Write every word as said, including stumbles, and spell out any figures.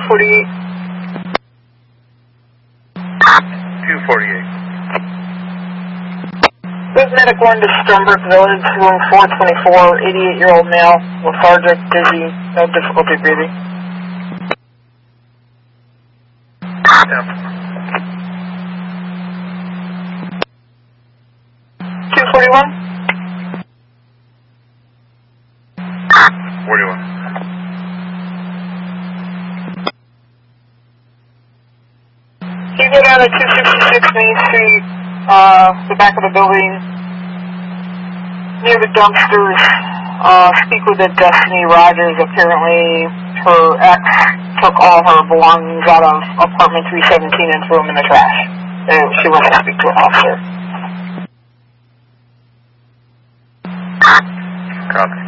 forty-eight. two forty-eight. Medic one to Sternberg Village, room four twenty-four, eighty-eight-year-old male, lethargic, dizzy, no difficulty breathing. Yeah. two forty-one? forty-one. Can you go down to two sixty-six Main Street, uh, the back of the building, near the dumpsters, uh, speak with the Destiny Rogers. Apparently her ex took all her belongings out of apartment three seventeen and threw them in the trash. And she wants to speak to an officer. Copy.